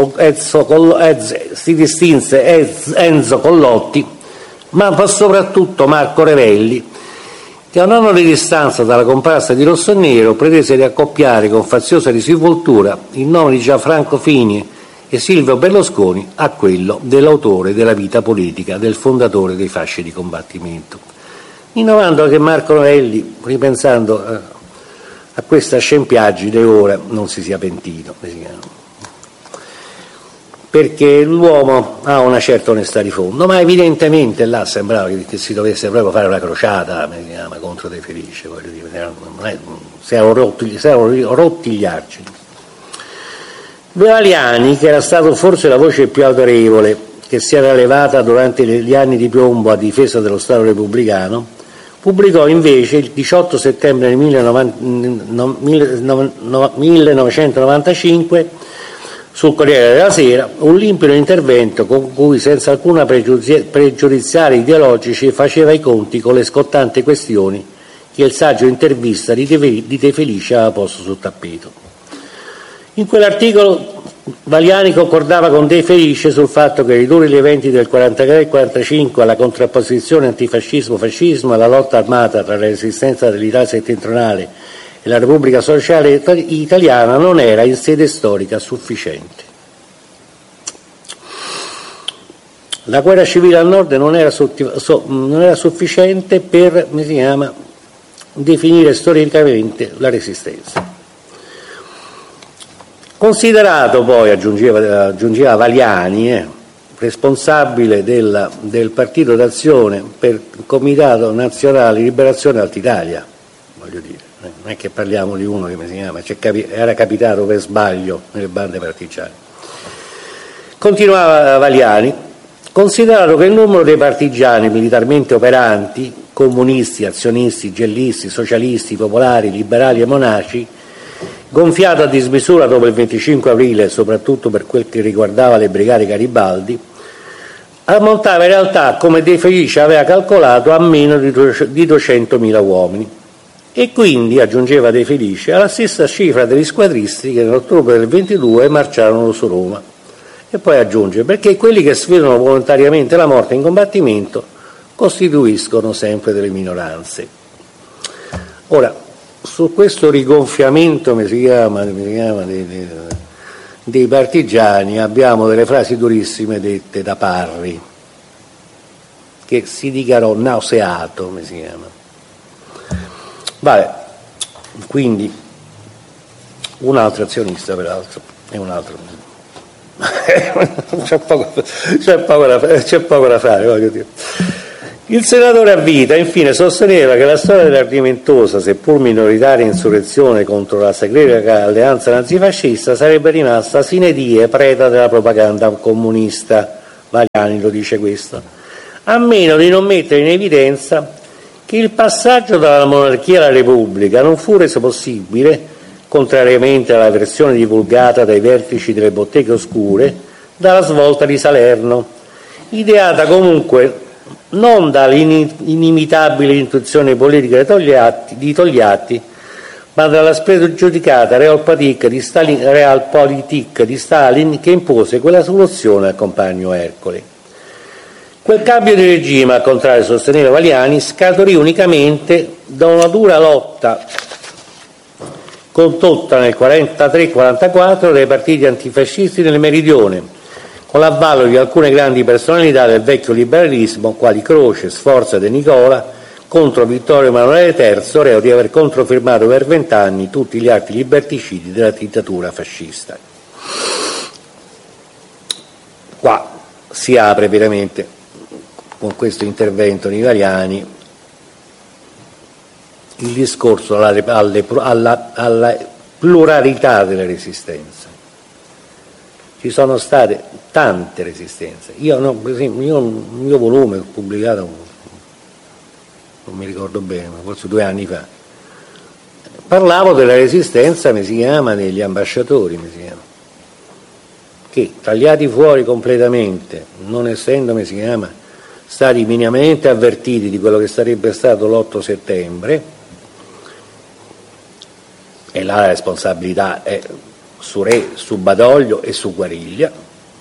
Enzo Collotti, ma soprattutto Marco Revelli, che a un anno di distanza dalla comparsa di Rosso e Nero pretese di accoppiare con faziosa disinvoltura il nome di Gianfranco Fini e Silvio Berlusconi a quello dell'autore della vita politica, del fondatore dei fasci di combattimento, innovando che Marco Novelli, ripensando a, a questa scempiaggine, ora non si sia pentito, perché l'uomo ha una certa onestà di fondo, ma evidentemente là sembrava che, che si dovesse proprio fare una crociata contro De Felice, voglio dire, non è, si erano rotti, si erano rotti gli argini. Valiani, che era stato forse la voce più autorevole che si era levata durante gli anni di piombo a difesa dello Stato repubblicano, pubblicò invece il diciotto settembre millenovecentonovantacinque sul Corriere della Sera un limpido intervento con cui, senza alcuna pregiudiziali ideologici, faceva i conti con le scottanti questioni che il saggio intervista di De Felice aveva posto sul tappeto. In quell'articolo Valiani concordava con De Felice sul fatto che ridurre gli eventi del quarantatré e quarantacinque alla contrapposizione antifascismo-fascismo, alla lotta armata tra la resistenza dell'Italia settentrionale e la Repubblica Sociale Italiana non era in sede storica sufficiente. La guerra civile al nord non era, non era sufficiente per, come si chiama, definire storicamente la resistenza. Considerato poi, aggiungeva, aggiungeva Valiani, eh, responsabile della, del Partito d'Azione per il Comitato Nazionale Liberazione Alta Italia, voglio dire, non è che parliamo di uno che si chiama, capi, era capitato per sbaglio nelle bande partigiane. Continuava Valiani, considerato che il numero dei partigiani militarmente operanti, comunisti, azionisti, gellisti, socialisti, popolari, liberali e monaci, gonfiato a dismisura dopo il venticinque aprile, soprattutto per quel che riguardava le brigate Garibaldi, ammontava in realtà, come De Felice aveva calcolato, a meno di duecentomila uomini. E quindi, aggiungeva De Felice, alla stessa cifra degli squadristi che nell'ottobre del ventidue marciarono su Roma. E poi aggiunge, perché quelli che sfidano volontariamente la morte in combattimento costituiscono sempre delle minoranze. Ora, su questo rigonfiamento, come si chiama, come si chiama dei, dei, dei partigiani, abbiamo delle frasi durissime dette da Parri, che si dichiarò nauseato, come si chiama. Vabbè, quindi un altro azionista peraltro, e un altro c'è, poco, c'è, poco da, c'è poco da fare, voglio dire. Il senatore a vita infine sosteneva che la storia dell'ardimentosa, seppur minoritaria insurrezione contro la segreta alleanza nazifascista, sarebbe rimasta sine die preda della propaganda comunista. Valiani lo dice questo, a meno di non mettere in evidenza che il passaggio dalla monarchia alla repubblica non fu reso possibile, contrariamente alla versione divulgata dai vertici delle botteghe oscure, dalla svolta di Salerno, ideata comunque non dall'inimitabile intuizione politica di Togliatti, di Togliatti ma dalla spregiudicata realpolitik di Stalin, realpolitik di Stalin che impose quella soluzione al compagno Ercole. Quel cambio di regime, al contrario sosteneva Valiani, scaturì unicamente da una dura lotta condotta nel quarantatré quarantaquattro dai partiti antifascisti nel meridione, con l'avvallo di alcune grandi personalità del vecchio liberalismo, quali Croce, Sforza e De Nicola, contro Vittorio Emanuele terzo, reo di aver controfirmato per vent'anni tutti gli atti liberticidi della dittatura fascista. Qua si apre veramente, con questo intervento di Valiani, il discorso alla, alle, alla, alla pluralità delle resistenze. Ci sono state tante resistenze. Io, no, per esempio, io un mio volume ho pubblicato, non mi ricordo bene, ma forse due anni fa, parlavo della resistenza, mi si chiama, degli ambasciatori, mi si chiama, che tagliati fuori completamente, non essendo, mi si chiama, stati minimamente avvertiti di quello che sarebbe stato l'otto settembre, e là la responsabilità è su Re, su Badoglio e su Guariglia,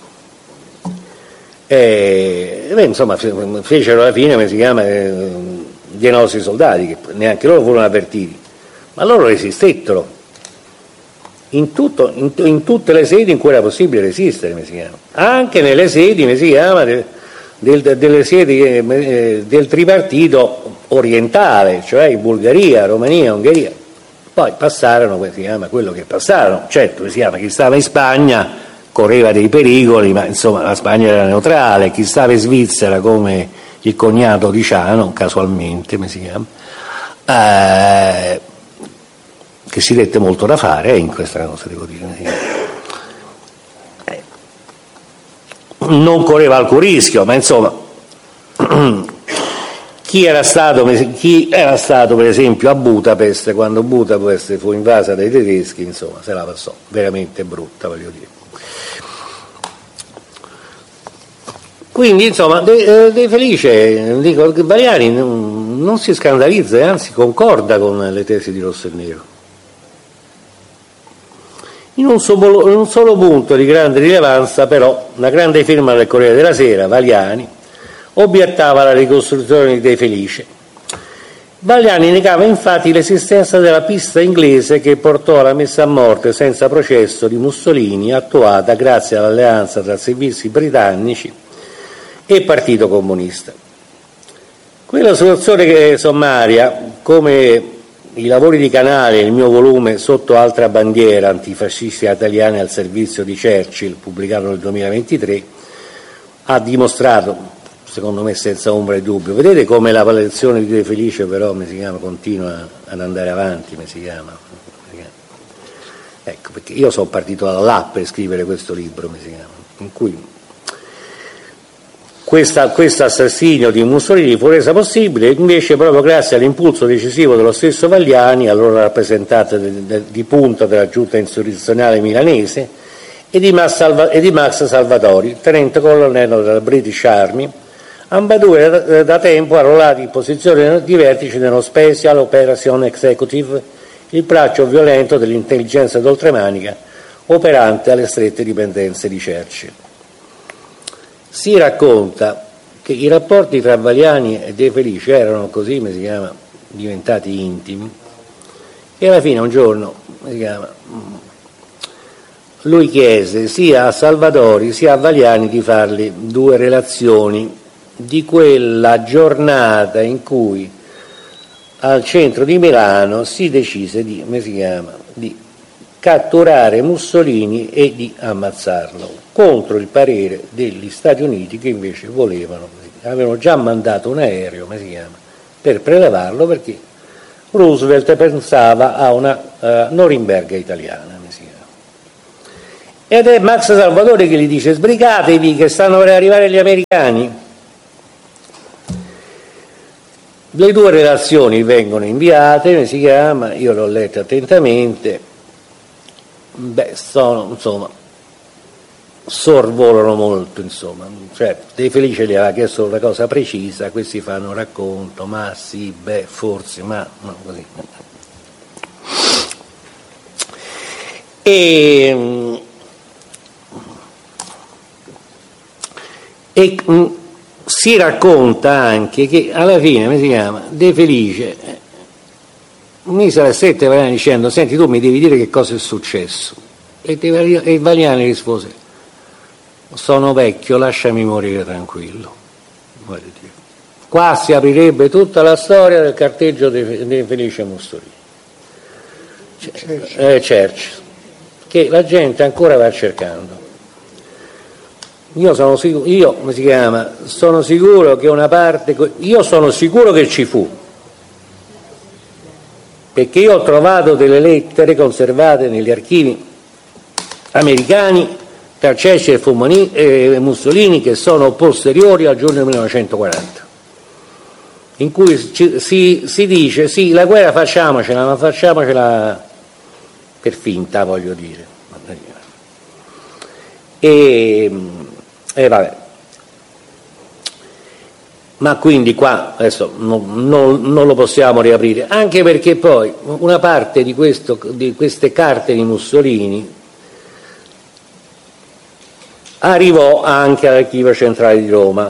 e beh, insomma fecero alla fine, come si chiama, eh, dei nostri soldati, che neanche loro furono avvertiti, ma loro resistettero in, tutto, in, in tutte le sedi in cui era possibile resistere, come si chiama, anche nelle sedi, come si chiama, del, del, delle sedi eh, del tripartito orientale, cioè in Bulgaria, Romania, Ungheria. Poi passarono, come si chiama, quello che passarono. Certo, si chiama, chi stava in Spagna correva dei pericoli, ma insomma la Spagna era neutrale. Chi stava in Svizzera, come il cognato di Ciano, casualmente, come si chiama, eh, che si dette molto da fare eh, in questa cosa, devo dire. Eh, non correva alcun rischio, ma insomma... Chi era, stato, chi era stato per esempio a Budapest quando Budapest fu invasa dai tedeschi, insomma, se la passò veramente brutta, voglio dire. Quindi, insomma, De, De Felice, dico, Valiani non, non si scandalizza e anzi concorda con le tesi di Rosso e Nero. In un, solo, in un solo punto di grande rilevanza, però, una grande firma del Corriere della Sera, Valiani, obiettava la ricostruzione di De Felice. Valiani negava infatti l'esistenza della pista inglese che portò alla messa a morte senza processo di Mussolini, attuata grazie all'alleanza tra servizi britannici e Partito Comunista. Quella soluzione sommaria, come i lavori di Canale e il mio volume Sotto altra bandiera, antifascisti italiani al servizio di Churchill, pubblicato nel duemilaventitré, ha dimostrato, secondo me senza ombra di dubbio. Vedete come la lezione di De Felice però mi si chiama, continua ad andare avanti, mi si chiama. Ecco, perché io sono partito da là per scrivere questo libro, mi si chiama, in cui questa, questo assassinio di Mussolini fu resa possibile invece proprio grazie all'impulso decisivo dello stesso Valiani, allora rappresentante de, de, di punta della giunta insurrezionale milanese, e di Max, Salva, e di Max Salvatori, tenente colonnello della British Army, ambedue da tempo arruolati in posizione di vertice nello Special Operation Executive, il braccio violento dell'intelligenza d'oltremanica operante alle strette dipendenze di Churchill. Si racconta che i rapporti tra Valiani e De Felice erano così, come si chiama, diventati intimi, e alla fine un giorno, come si chiama, lui chiese sia a Salvatori sia a Valiani di fargli due relazioni di quella giornata in cui al centro di Milano si decise di, come si chiama, di catturare Mussolini e di ammazzarlo. contro il parere degli Stati Uniti, che invece volevano, avevano già mandato un aereo, come si chiama, per prelevarlo, perché Roosevelt pensava a una uh, Norimberga italiana. Ed è Max Salvadori che gli dice: sbrigatevi che stanno per arrivare gli americani. Le due relazioni vengono inviate, si chiama, io l'ho letta attentamente, beh, sono, insomma, sorvolano molto, insomma, cioè De Felice gli aveva chiesto una cosa precisa, questi fanno racconto, ma sì, beh, forse, ma no, così. E E mh, si racconta anche che alla fine, come si chiama, De Felice eh, mi sarà sette Valiani dicendo: senti, tu mi devi dire che cosa è successo. E, De, e Valiani rispose: sono vecchio, lasciami morire tranquillo. Qua si aprirebbe tutta la storia del carteggio di De Felice Mussolini, Churchill. Eh, Churchill, che la gente ancora va cercando. Io sono sicuro, io, come si chiama, sono sicuro che una parte, io sono sicuro che ci fu, perché io ho trovato delle lettere conservate negli archivi americani tra Churchill e Mussolini che sono posteriori al giugno millenovecentoquaranta, in cui ci, si, si dice sì, la guerra facciamocela, ma facciamocela per finta, voglio dire. E E vabbè. Ma quindi qua adesso non, non, non lo possiamo riaprire, anche perché poi una parte di, questo, di queste carte di Mussolini arrivò anche all'Archivio Centrale di Roma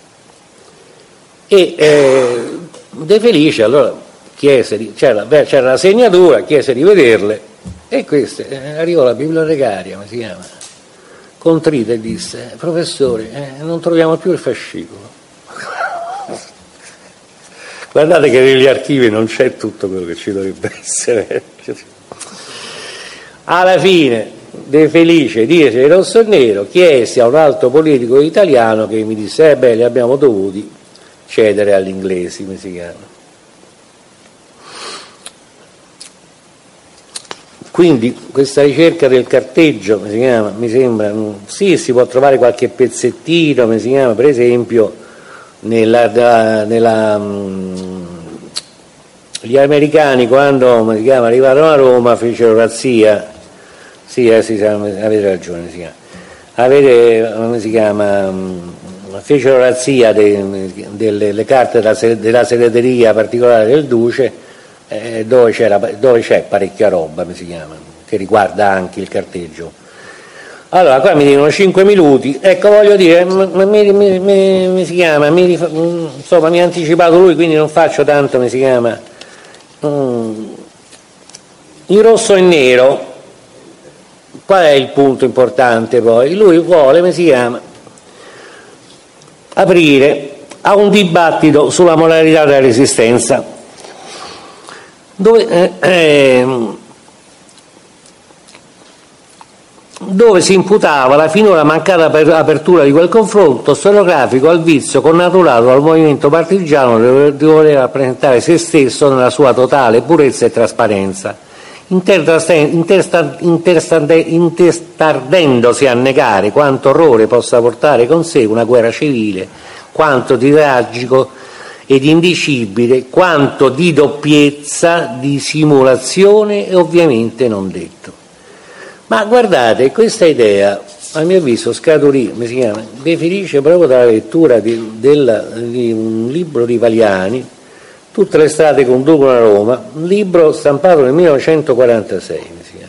e eh, De Felice allora chiese, c'era, c'era la segnatura, chiese di vederle e queste, eh, arrivò la bibliotecaria, come si chiama, contrita, e disse: professore, eh, non troviamo più il fascicolo. Guardate che negli archivi non c'è tutto quello che ci dovrebbe essere. Alla fine De Felice dice rosso e nero, chiesi a un altro politico italiano che mi disse: eh beh, li abbiamo dovuti cedere agli inglesi, come si chiama. Quindi questa ricerca del carteggio, come si chiama, mi sembra, sì, si può trovare qualche pezzettino, come si chiama, per esempio, nella, nella, gli americani quando, come si chiama, arrivarono a Roma fecero razzia, sì, eh, sì, avete ragione, si chiama, avete, come si chiama, fecero razzia de, delle le carte della, della segreteria particolare del Duce, Eh, dove, c'era, dove c'è parecchia roba, come si chiama, che riguarda anche il carteggio. Allora, qua mi dicono cinque minuti, ecco, voglio dire, mi, mi, mi, mi si chiama, mi, insomma, mi ha anticipato lui, quindi non faccio tanto, mi si chiama, mm, in rosso e nero. Qual è il punto importante poi? Lui vuole, come si chiama, aprire a un dibattito sulla moralità della resistenza, dove, eh, eh, dove si imputava la finora mancata apertura di quel confronto storiografico al vizio connaturato dal movimento partigiano di voler rappresentare se stesso nella sua totale purezza e trasparenza, intestardendosi a negare quanto orrore possa portare con sé una guerra civile, quanto di tragico ed indicibile, quanto di doppiezza, di simulazione e ovviamente non detto. Ma guardate, questa idea, a mio avviso, scaturì, come si chiama, De Felice proprio dalla lettura di, del, di un libro di Valiani, Tutte le strade conducono a Roma, un libro stampato nel millenovecentoquarantasei, come si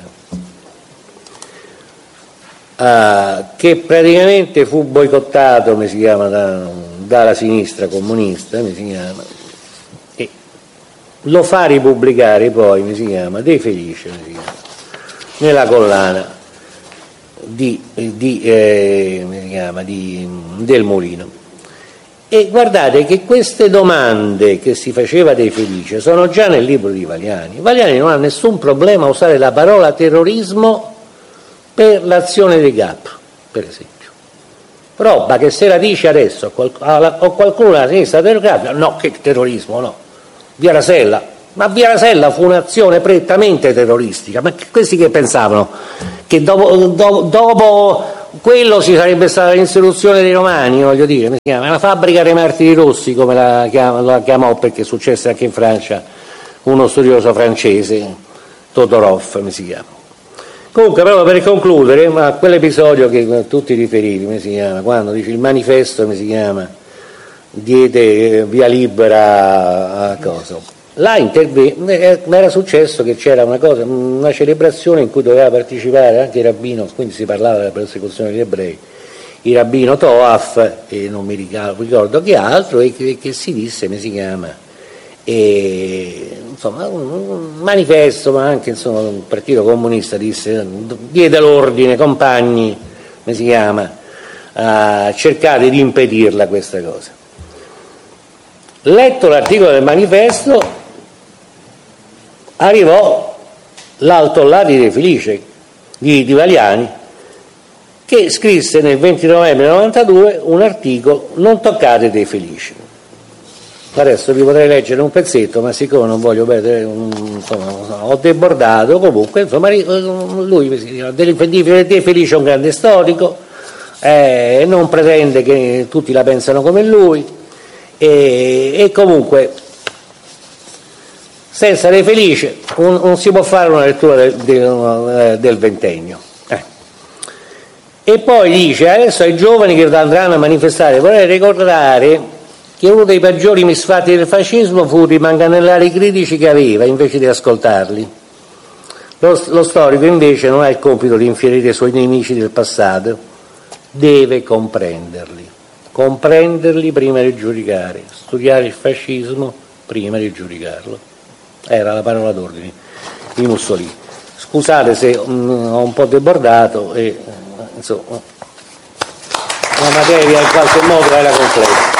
chiama, uh, che praticamente fu boicottato, come si chiama, da, dalla sinistra comunista, come si chiama, e lo fa ripubblicare poi, come si chiama, De Felice, come si chiama, nella collana di, di, eh, come si chiama, di, del Mulino. E guardate che queste domande che si faceva De Felice sono già nel libro di Valiani. Valiani non ha nessun problema a usare la parola terrorismo per l'azione dei G A P. per esempio. Roba che se la dice adesso o qualcuno della sinistra democratica, no, che terrorismo, no. Via Rasella, ma Via Rasella fu un'azione prettamente terroristica, ma questi che pensavano? Che dopo, dopo, dopo quello ci sarebbe stata l'insurrezione dei Romani, voglio dire, mi si chiama, la fabbrica dei martiri rossi, come la, chiama, la chiamò, perché successe anche in Francia, uno studioso francese, Todorov mi si chiama. Comunque, però, per concludere, ma quell'episodio che tutti riferivi, mi si chiama, quando dice il manifesto, mi si chiama, diede via libera a cosa. Là interve- era successo che c'era una cosa, una celebrazione in cui doveva partecipare anche il rabbino, quindi si parlava della persecuzione degli ebrei, il rabbino Toaf e non mi ricordo che altro, e che, che si disse, mi si chiama, e insomma un manifesto, ma anche insomma un partito comunista disse, diede l'ordine, compagni, mi si chiama, a cercare di impedirla questa cosa. Letto l'articolo del manifesto, arrivò l'Altollati De Felice di, di Valiani, che scrisse nel venti novembre novantadue un articolo, non toccate De Felice. Adesso vi potrei leggere un pezzetto, ma siccome non voglio perdere, insomma, ho debordato, comunque, insomma, lui De Felice è un grande storico, eh, non pretende che tutti la pensano come lui, e, e comunque senza De Felice non, non si può fare una lettura del, del, del ventennio. Eh. E poi dice, adesso ai giovani che andranno a manifestare vorrei ricordare che uno dei peggiori misfatti del fascismo fu rimanganellare i critici che aveva invece di ascoltarli. Lo, lo storico invece non ha il compito di infierire i suoi nemici del passato, deve comprenderli, comprenderli prima di giudicare, studiare il fascismo prima di giudicarlo. Era la parola d'ordine di Mussolini. Scusate se um, ho un po' debordato, e insomma la materia in qualche modo era complessa.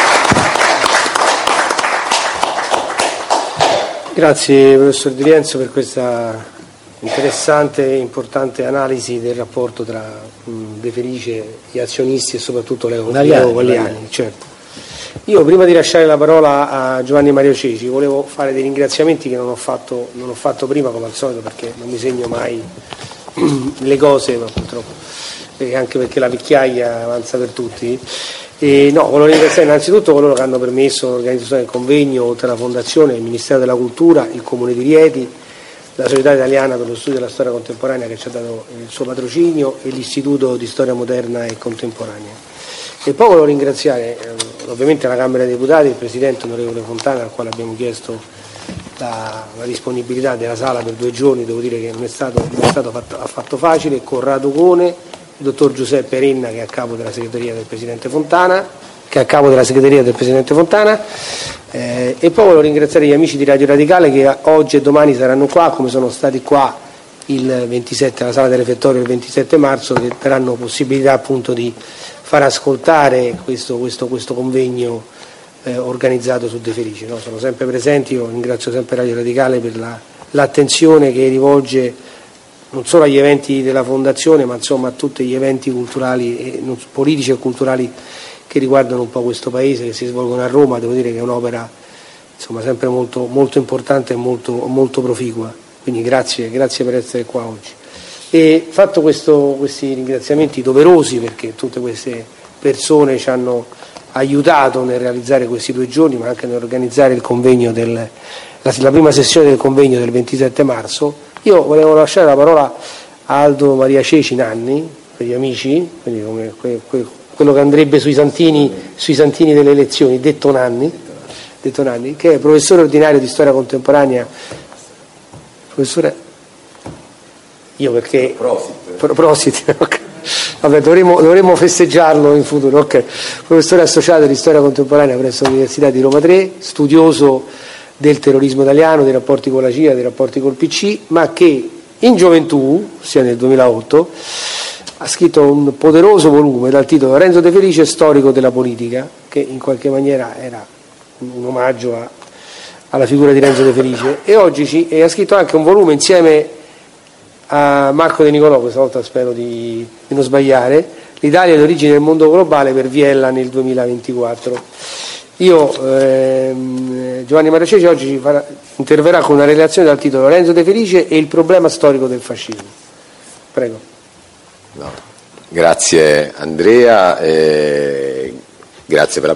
Grazie professor Di Rienzo per questa interessante e importante analisi del rapporto tra mh, De Felice, gli azionisti e soprattutto Leo Valiani. Certo. Io prima di lasciare la parola a Giovanni Mario Ceci volevo fare dei ringraziamenti che non ho fatto, non ho fatto prima come al solito, perché non mi segno mai le cose, ma purtroppo, e anche perché la vecchiaia avanza per tutti. E no, volevo ringraziare innanzitutto coloro che hanno permesso l'organizzazione del convegno, oltre alla Fondazione, il Ministero della Cultura, il Comune di Rieti, la Società Italiana per lo Studio della Storia Contemporanea che ci ha dato il suo patrocinio e l'Istituto di Storia Moderna e Contemporanea. E poi volevo ringraziare eh, ovviamente la Camera dei Deputati, il Presidente onorevole Fontana, al quale abbiamo chiesto la, la disponibilità della sala per due giorni. Devo dire che non è stato, non è stato fatto, affatto facile, Corrado Cone, il dottor Giuseppe Renna, che è a capo della segreteria del Presidente Fontana, che è a capo della segreteria del Presidente Fontana, eh, e poi volevo ringraziare gli amici di Radio Radicale che oggi e domani saranno qua, come sono stati qua il ventisette, alla sala del refettorio il ventisette marzo, che daranno possibilità appunto di far ascoltare questo, questo, questo convegno eh, organizzato su De Felice. No? Sono sempre presenti, io ringrazio sempre Radio Radicale per la, l'attenzione che rivolge non solo agli eventi della Fondazione, ma insomma a tutti gli eventi culturali, e, non, politici e culturali che riguardano un po' questo paese, che si svolgono a Roma. Devo dire che è un'opera insomma sempre molto, molto importante e molto, molto proficua, quindi grazie, grazie per essere qua oggi. E fatto questo, questi ringraziamenti doverosi, perché tutte queste persone ci hanno aiutato nel realizzare questi due giorni, ma anche nell'organizzare il convegno del, la, la prima sessione del convegno del ventisette marzo, io volevo lasciare la parola a Aldo Maria Ceci Nanni, per gli amici, quindi come que, que, quello che andrebbe sui santini, sui santini delle elezioni, detto Nanni, detto Nanni, che è professore ordinario di storia contemporanea. Professore, io perché prosit, pro, prosit okay. Vabbè, dovremmo, dovremmo festeggiarlo in futuro, ok. Professore associato di storia contemporanea presso l'Università di Roma tre, studioso del terrorismo italiano, dei rapporti con la C I A, dei rapporti col P C, ma che in gioventù, ossia nel duemilaotto, ha scritto un poderoso volume dal titolo Renzo De Felice, storico della politica, che in qualche maniera era un omaggio a, alla figura di Renzo De Felice, e oggi ci, e ha scritto anche un volume insieme a Marco De Nicolò, questa volta spero di, di non sbagliare, l'Italia è l'origine del mondo globale per Viella nel duemilaventiquattro. Io, ehm, Giovanni Maracesi oggi ci farà, interverrà con una relazione dal titolo Lorenzo De Felice e il problema storico del fascismo. Prego. No. Grazie Andrea, eh, grazie per la